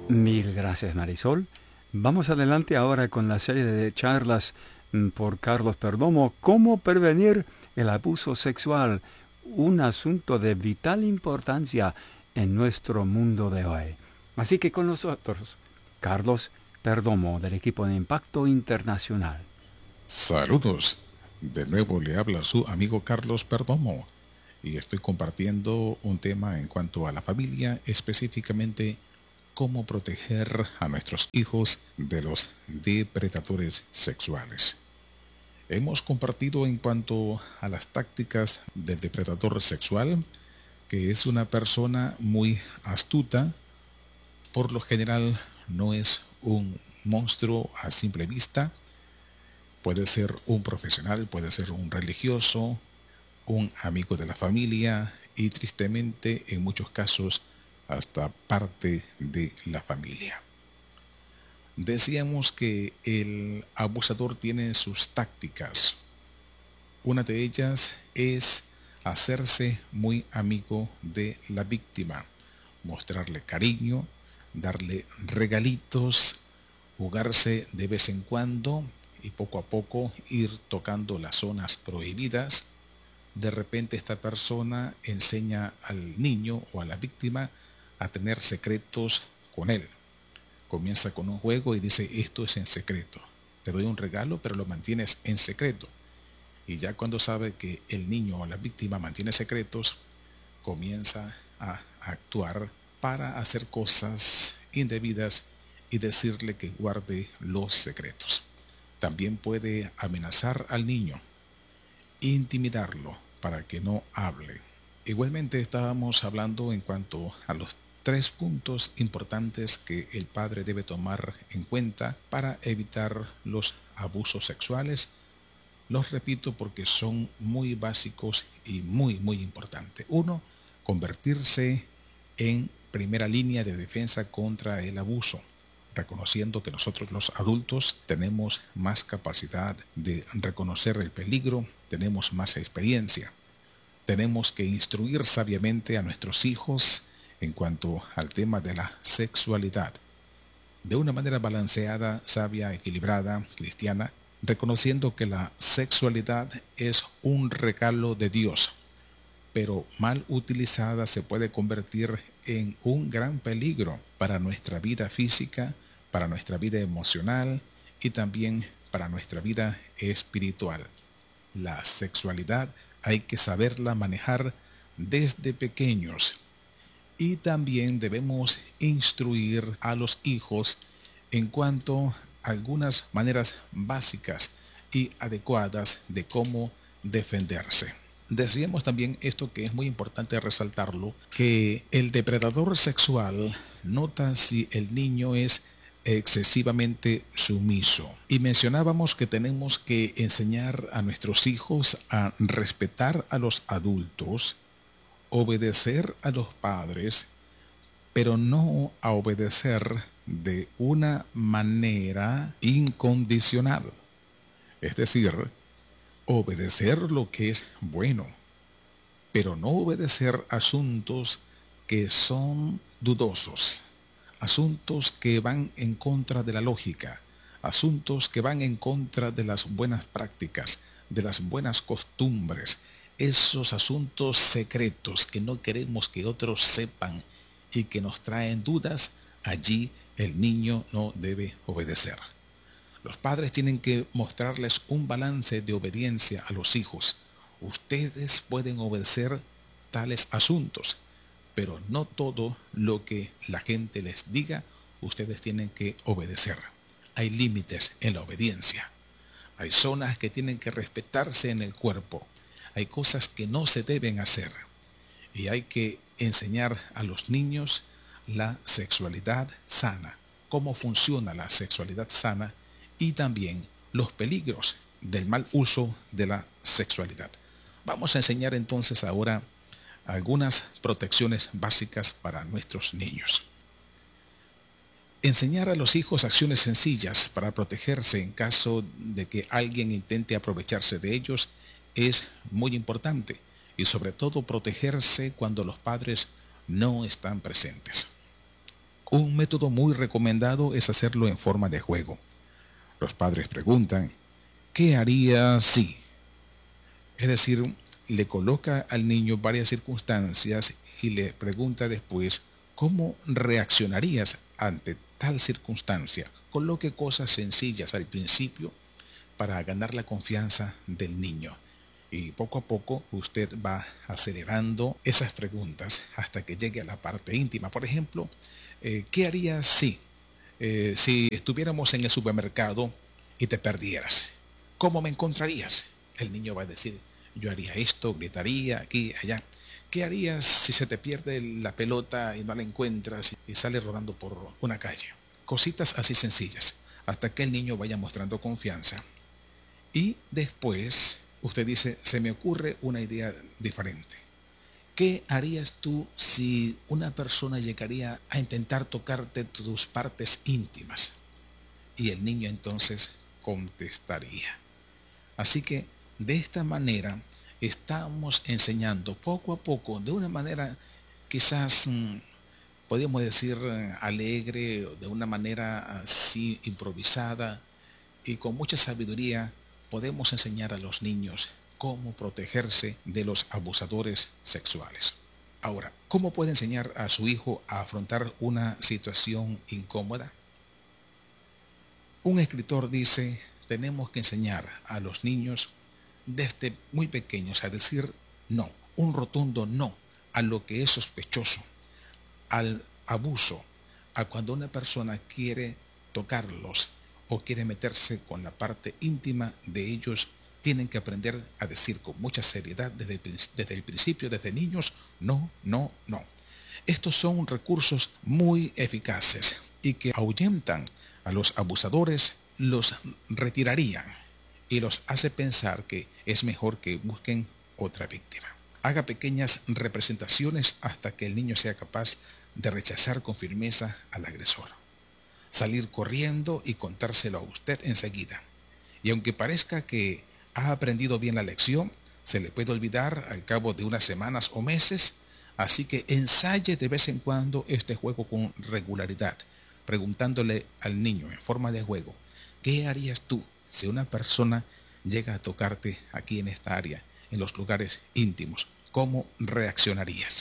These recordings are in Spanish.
Mil gracias, Marisol. Vamos adelante ahora con la serie de charlas por Carlos Perdomo, ¿Cómo prevenir el abuso sexual? Un asunto de vital importancia en nuestro mundo de hoy. Así que con nosotros, Carlos Perdomo, del equipo de Impacto Internacional. Saludos. De nuevo le habla su amigo Carlos Perdomo y estoy compartiendo un tema en cuanto a la familia, específicamente cómo proteger a nuestros hijos de los depredadores sexuales. Hemos compartido en cuanto a las tácticas del depredador sexual, que es una persona muy astuta. Por lo general no es un monstruo a simple vista. Puede ser un profesional, puede ser un religioso, un amigo de la familia y tristemente en muchos casos hasta parte de la familia. Decíamos que el abusador tiene sus tácticas. Una de ellas es hacerse muy amigo de la víctima, mostrarle cariño, darle regalitos, jugarse de vez en cuando y poco a poco ir tocando las zonas prohibidas. De repente esta persona enseña al niño o a la víctima a tener secretos con él. Comienza con un juego y dice, esto es en secreto. Te doy un regalo, pero lo mantienes en secreto. Y ya cuando sabe que el niño o la víctima mantiene secretos, comienza a actuar para hacer cosas indebidas y decirle que guarde los secretos. También puede amenazar al niño, intimidarlo para que no hable. Igualmente estábamos hablando en cuanto a los 3 puntos importantes que el padre debe tomar en cuenta para evitar los abusos sexuales. Los repito porque son muy básicos y muy importantes. 1. Convertirse en primera línea de defensa contra el abuso, reconociendo que nosotros los adultos tenemos más capacidad de reconocer el peligro, tenemos más experiencia. Tenemos que instruir sabiamente a nuestros hijos en cuanto al tema de la sexualidad, de una manera balanceada, sabia, equilibrada, cristiana, reconociendo que la sexualidad es un regalo de Dios, pero mal utilizada se puede convertir en un gran peligro para nuestra vida física, para nuestra vida emocional y también para nuestra vida espiritual. La sexualidad hay que saberla manejar desde pequeños y también debemos instruir a los hijos en cuanto a algunas maneras básicas y adecuadas de cómo defenderse. Decíamos también esto que es muy importante resaltarlo, que el depredador sexual nota si el niño es excesivamente sumiso. Y mencionábamos que tenemos que enseñar a nuestros hijos a respetar a los adultos, obedecer a los padres, pero no a obedecer de una manera incondicional. Es decir, obedecer lo que es bueno, pero no obedecer asuntos que son dudosos, asuntos que van en contra de la lógica, asuntos que van en contra de las buenas prácticas, de las buenas costumbres, esos asuntos secretos que no queremos que otros sepan y que nos traen dudas, allí el niño no debe obedecer. Los padres tienen que mostrarles un balance de obediencia a los hijos. Ustedes pueden obedecer tales asuntos, pero no todo lo que la gente les diga, ustedes tienen que obedecer. Hay límites en la obediencia. Hay zonas que tienen que respetarse en el cuerpo. Hay cosas que no se deben hacer. Y hay que enseñar a los niños la sexualidad sana, cómo funciona la sexualidad sana y también los peligros del mal uso de la sexualidad. Vamos a enseñar entonces ahora algunas protecciones básicas para nuestros niños. Enseñar a los hijos acciones sencillas para protegerse en caso de que alguien intente aprovecharse de ellos es muy importante, y sobre todo protegerse cuando los padres no están presentes. Un método muy recomendado es hacerlo en forma de juego. Los padres preguntan, ¿qué haría si? Es decir, le coloca al niño varias circunstancias y le pregunta después, ¿cómo reaccionarías ante tal circunstancia? Coloque cosas sencillas al principio para ganar la confianza del niño. Y poco a poco usted va acelerando esas preguntas hasta que llegue a la parte íntima. Por ejemplo, ¿qué harías si estuviéramos en el supermercado y te perdieras? ¿Cómo me encontrarías? El niño va a decir, yo haría esto, gritaría aquí, allá. ¿Qué harías si se te pierde la pelota y no la encuentras y sales rodando por una calle? Cositas así sencillas, hasta que el niño vaya mostrando confianza. Y después usted dice, se me ocurre una idea diferente. ¿Qué harías tú si una persona llegaría a intentar tocarte tus partes íntimas? Y el niño entonces contestaría. Así que de esta manera estamos enseñando poco a poco, de una manera quizás, podríamos decir, alegre, de una manera así improvisada y con mucha sabiduría, podemos enseñar a los niños cómo protegerse de los abusadores sexuales. Ahora, ¿cómo puede enseñar a su hijo a afrontar una situación incómoda? Un escritor dice, tenemos que enseñar a los niños desde muy pequeños a decir no, un rotundo no a lo que es sospechoso, al abuso, a cuando una persona quiere tocarlos o quiere meterse con la parte íntima de ellos. Tienen que aprender a decir con mucha seriedad desde el principio, desde niños, no, no, no. Estos son recursos muy eficaces y que ahuyentan a los abusadores, los retirarían y los hace pensar que es mejor que busquen otra víctima. Haga pequeñas representaciones hasta que el niño sea capaz de rechazar con firmeza al agresor. Salir corriendo y contárselo a usted enseguida. Y aunque parezca que ha aprendido bien la lección, se le puede olvidar al cabo de unas semanas o meses, así que ensaye de vez en cuando este juego con regularidad, preguntándole al niño en forma de juego, ¿qué harías tú si una persona llega a tocarte aquí en esta área, en los lugares íntimos? ¿Cómo reaccionarías?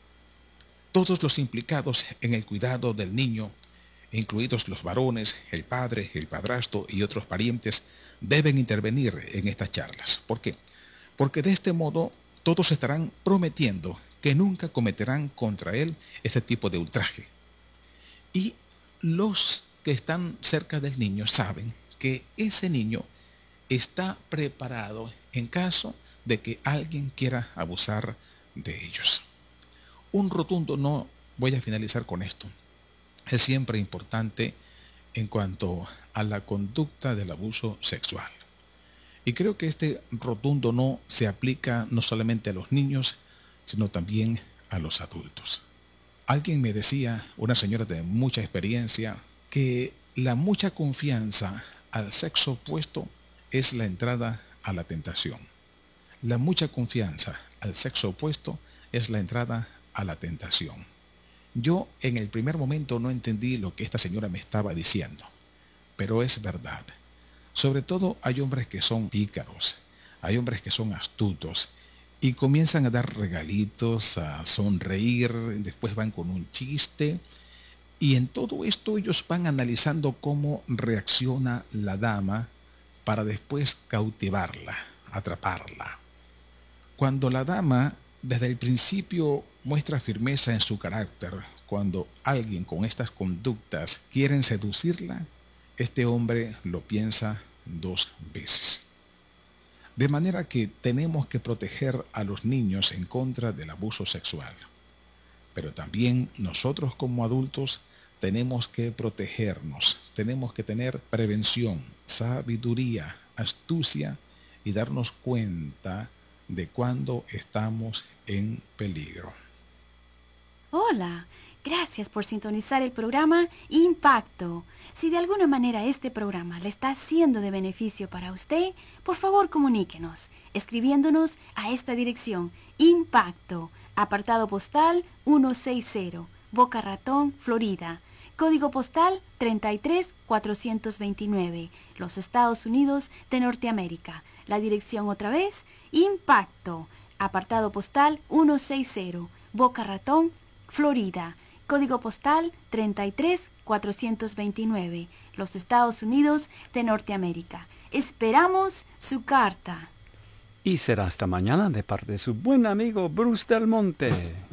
Todos los implicados en el cuidado del niño, incluidos los varones, el padre, el padrastro y otros parientes, deben intervenir en estas charlas. ¿Por qué? Porque de este modo todos estarán prometiendo que nunca cometerán contra él este tipo de ultraje. Y los que están cerca del niño saben que ese niño está preparado en caso de que alguien quiera abusar de ellos. Un rotundo no, voy a finalizar con esto, es siempre importante en cuanto a la conducta del abuso sexual. Y creo que este rotundo no se aplica no solamente a los niños, sino también a los adultos. Alguien me decía, una señora de mucha experiencia, que la mucha confianza al sexo opuesto es la entrada a la tentación. La mucha confianza al sexo opuesto es la entrada a la tentación. Yo en el primer momento no entendí lo que esta señora me estaba diciendo, pero es verdad. Sobre todo hay hombres que son pícaros, hay hombres que son astutos y comienzan a dar regalitos, a sonreír, después van con un chiste y en todo esto ellos van analizando cómo reacciona la dama para después cautivarla, atraparla. Cuando la dama desde el principio muestra firmeza en su carácter, cuando alguien con estas conductas quieren seducirla, este hombre lo piensa 2 veces. De manera que tenemos que proteger a los niños en contra del abuso sexual. Pero también nosotros como adultos tenemos que protegernos, tenemos que tener prevención, sabiduría, astucia y darnos cuenta de cuando estamos en peligro. Hola, gracias por sintonizar el programa Impacto. Si de alguna manera este programa le está siendo de beneficio para usted, por favor comuníquenos, escribiéndonos a esta dirección: Impacto, apartado postal 160, Boca Ratón, Florida, código postal 33429, los Estados Unidos de Norteamérica. La dirección otra vez, Impacto, apartado postal 160, Boca Ratón, Florida. Código postal 33429, los Estados Unidos de Norteamérica. Esperamos su carta. Y será hasta mañana de parte de su buen amigo Bruce Del Monte.